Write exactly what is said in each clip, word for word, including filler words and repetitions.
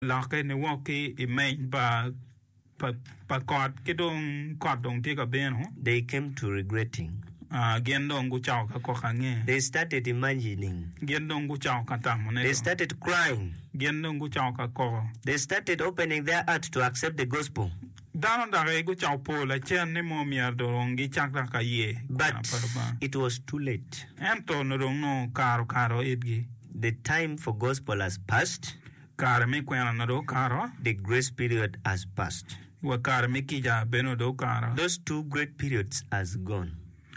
la ke ne wo ke e main ba pa pa kot ke dong kot dong ti ka ben ho. They came to regretting. Ah gen dong gu chao ka ko ka nge. They started imagining. Gen dong gu chao ka tang mo ne. They started crying. Gen dong gu chao ka ko. They started opening their heart to accept the gospel. Dano da re gu chao po la chen ne mo miar do ngi chak da ka ye. But it was too late. En to no dong no karo karo edgi. The time for gospel has passed. Karo me kwena no do karo. The grace period has passed. Wa karo me ki ja beno do karo. Those two great periods has gone.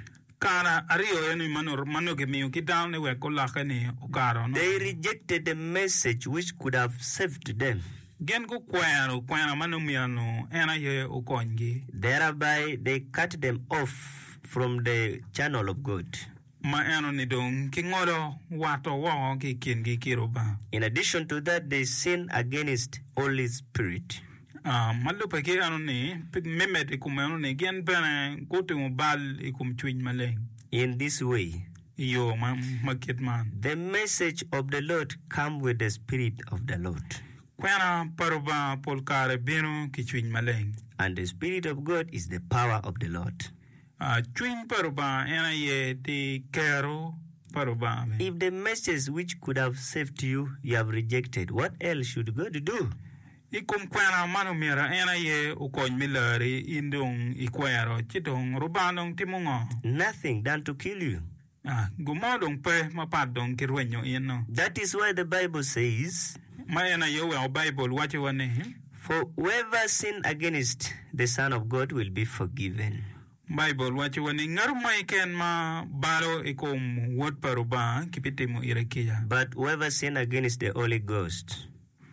Kara ario eni mano mano ke mi ki down ne we ko la ke ni o karo no. They rejected the message which could have saved them. Gen ko kwena kwena mano mi ano ena ye o kongi. Thereby they cut them off from the channel of God. Ma eno ni dong ki ngodo wato wo ki kin gi kiroba. In addition to that, they sin against Holy Spirit. Ah, malu pa ki ano ni memet ikum ano ni gen bene ko te bal ikum twin maleng. In this way, yo ma market man. The message of the Lord come with the Spirit of the Lord. Kwena paroba polkare beno ki twin maleng. And the Spirit of God is the power of the Lord. Ah, twin paroba ena ye te kero paroba. If the message which could have saved you, you have rejected, what else should God do? Ikum kwena manu mira ena ye ukon milari indong ikwero chitong rubanong timungo. Nothing than to kill you. Ah, gumodong pe mapadong kirwenyo ino. That is why the Bible says, ma ena ye wa Bible wache wane. For whoever sin against the Son of God will be forgiven. Bible wache wane ngaru mai ken ma balo ikum wot paruba kipitimo irekia. But whoever sin against the Holy Ghost,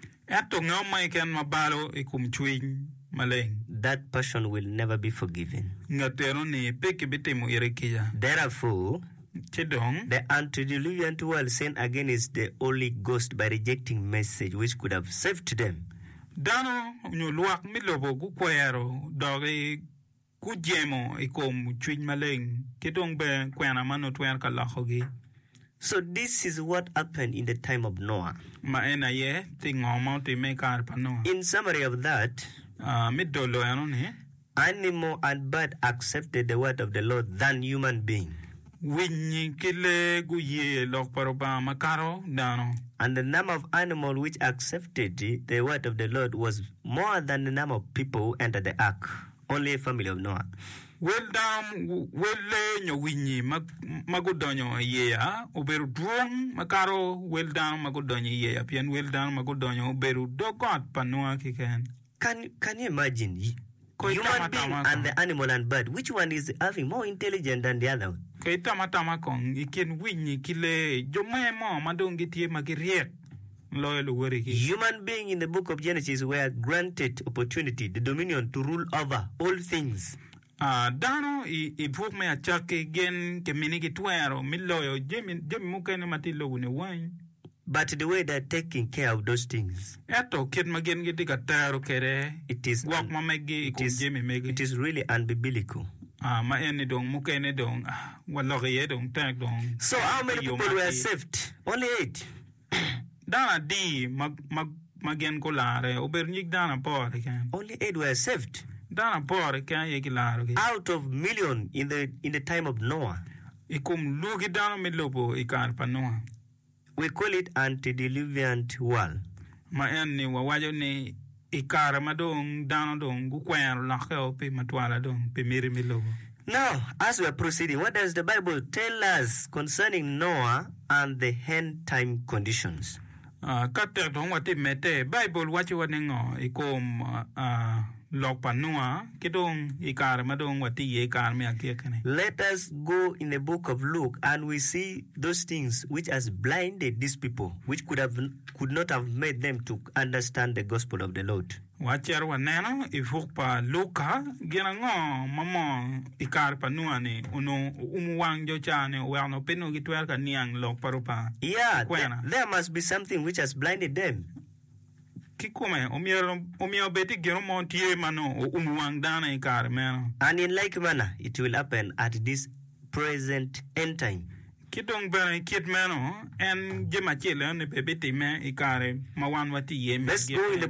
eto ngau mai ken ma balo ikum twin maleng. That person will never be forgiven. Ngatero ni pe kipitimo irekia. Therefore, chidong the antediluvian world sinned against the Holy Ghost by rejecting message which could have saved them. Dano nyuluak milobo ku kwero doge ku jemo ikom twin maleng kitong be kwena mano twen kalahogi. So this is what happened in the time of Noah. Ma ena ye tingomo ti mekar pano. In summary of that, uh, midolo ano ni animal and bird accepted the word of the Lord than human being. Winyi kile guye lok paroba makaro dano. And the number of animals which accepted the word of the Lord was more than the number of people who entered the ark. Only a family of Noah. Well dam well nyo winyi magudonyo yeya oberu drong makaro well dam magudonyo yeya pian well dam magudonyo oberu dogot panua kiken. Can can you imagine human being and the animal and bird, which one is having more intelligence than the other? Kay tama tama kong ikin winyi kile jomemo madongi tie magiriet. Human beings in the book of Genesis were granted opportunity, the dominion to rule over all things. Ah, dano i i vuk me achake gen ke minigi tuero miloyo jemi jemi mukene matilo une wine. But the way they're taking care of those things, eto kid magen giti kataro kere. It is walk mamegi it is jemi megi. It is really unbiblical. Ah, ma eni dong mukene dong waloge dong tag dong. So how many people were saved? Only eight. Dana di mag mag magen kolare obernik dana por ken. Only eight were saved. Dana por ken ye kilaro. Out of million in the in the time of Noah. Ikum lugi dana milobo ikar pa Noah. We call it antediluvian world. Ma enni wawajo ni ikar madong dana dong gukwer lakho pe matwala dong pe miri milobo. Now, as we are proceeding, what does the Bible tell us concerning Noah and the end time conditions? Ah, kater dong wati mete Bible wachi wanengo ikom ah lok panua kidong ikar madong wati ye ikar me akiekane. Let us go in the book of Luke and we see those things which has blinded these people, which could have could not have made them to understand the gospel of the Lord. Wacher waneno ifuk pa Luka ginango mamo ikar panua ni uno umuwang jo chane wano pino gitwer ka niang lok parupa. Yeah, th- there must be something which has blinded them. Kikume omiero omio beti gero montie mano umuwang dana ikar meno. And in like manner it will happen at this present end time. Kitong ba kit mano en jema chile ne bebeti me ikare mawan wati yem. Let's go in the